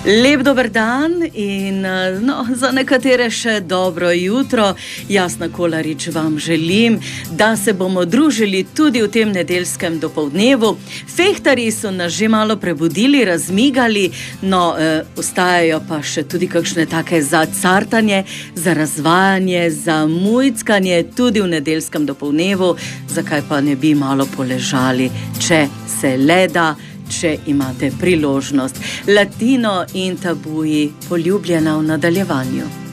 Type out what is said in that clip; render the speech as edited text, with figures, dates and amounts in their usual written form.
Lep dober dan in za nekatere še dobro jutro. Jasna Kolarič vam želim, da se bomo družili tudi v tem nedeljskem dopoldnevu. Fehtarji so nas že malo prebudili, razmigali, ostajajo pa še tudi kakšne take za cartanje, za razvajanje, za mujckanje tudi v nedeljskem dopoldnevu. Zakaj pa ne bi malo poležali, če se le da, če imate priložnost. Latino in Tabuji, poljubljena v nadaljevanju.